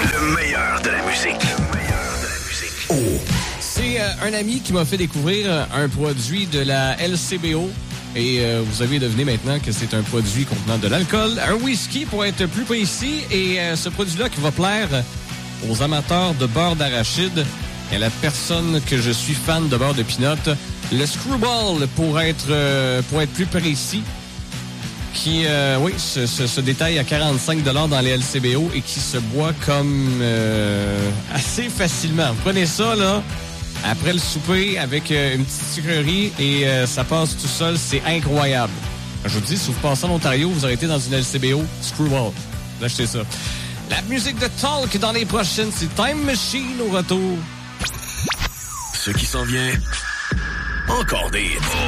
Le meilleur de la musique. Oh. C'est un ami qui m'a fait découvrir un produit de la LCBO. Et vous avez deviné maintenant que c'est un produit contenant de l'alcool, un whisky pour être plus précis. Et ce produit-là qui va plaire aux amateurs de beurre d'arachide et à la personne que je suis fan de beurre de pinot, le Screwball pour être plus précis, qui se détaille à 45 $ dans les LCBO et qui se boit comme assez facilement. Vous prenez ça là après le souper avec une petite sucrerie et ça passe tout seul, c'est incroyable. Je vous dis, si vous passez en Ontario, vous arrêtez dans une LCBO, Screwball. Vous achetez ça. La musique de Talk dans les prochaines, c'est Time Machine au retour. Ce qui s'en vient, encore des hits.